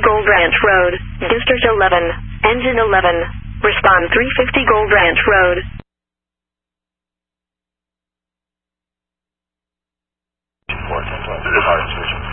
Gold Ranch Road, District 11, Engine 11. Respond 350 Gold Ranch Road. This is Hard Switch